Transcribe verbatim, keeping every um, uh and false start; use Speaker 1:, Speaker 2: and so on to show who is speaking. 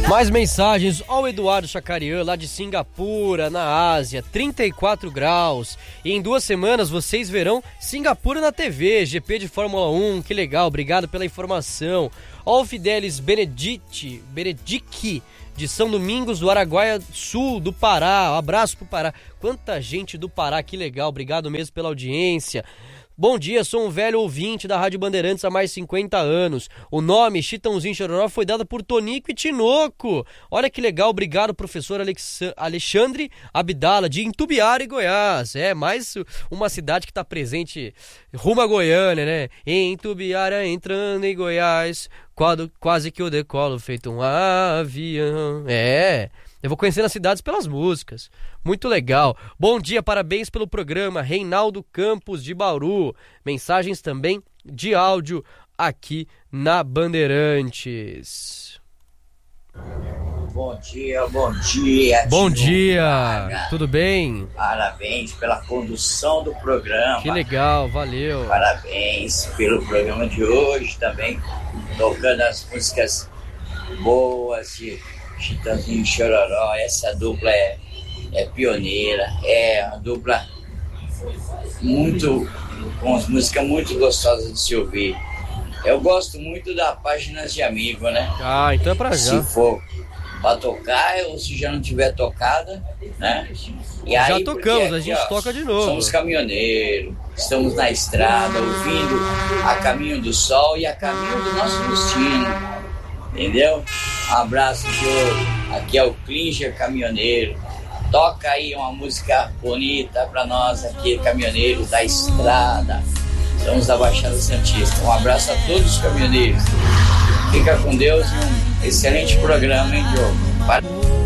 Speaker 1: Mais mensagens. Ó, o Eduardo Chacarian, lá de Singapura, na Ásia, trinta e quatro graus. E em duas semanas vocês verão Singapura na T V, G P de Fórmula um, que legal, obrigado pela informação. Ó, o Fidelis Benedict, Benedict, de São Domingos, do Araguaia Sul, do Pará. Um abraço pro Pará. Quanta gente do Pará, que legal, obrigado mesmo pela audiência. Bom dia, sou um velho ouvinte da Rádio Bandeirantes há mais de cinquenta anos. O nome Chitãozinho Chororó foi dado por Tonico e Tinoco. Olha que legal, obrigado, professor Alex... Alexandre Abdala, de Intubiara, Goiás. É, mais uma cidade que está presente rumo a Goiânia, né? Em Intubiara, entrando em Goiás, quase, quase que eu decolo, feito um avião. É... Eu vou conhecendo as cidades pelas músicas. Muito legal. Bom dia, parabéns pelo programa. Reinaldo Campos, de Bauru. Mensagens também de áudio aqui na Bandeirantes.
Speaker 2: Bom dia, bom dia.
Speaker 1: Bom dia, tudo bem?
Speaker 2: Parabéns pela condução do programa.
Speaker 1: Que legal, valeu.
Speaker 2: Parabéns pelo programa de hoje também. Tocando as músicas boas de Chitãozinho e Chororó. Essa dupla é, é pioneira, é uma dupla muito, com as músicas muito gostosas de se ouvir. Eu gosto muito da Páginas de Amigo, né?
Speaker 1: Ah, então é pra já.
Speaker 2: Se for pra tocar, ou se já não tiver tocada, né? E aí,
Speaker 1: já tocamos,
Speaker 2: porque,
Speaker 1: a gente ó, toca de novo.
Speaker 2: Somos caminhoneiros, estamos na estrada, ouvindo a caminho do sol e a caminho do nosso destino. Entendeu? Um abraço, senhor. Aqui é o Klinger Caminhoneiro. Toca aí uma música bonita pra nós aqui, caminhoneiros da estrada. Estamos da Baixada Santista. Um abraço a todos os caminhoneiros. Fica com Deus e um excelente programa, hein, Diogo? Para...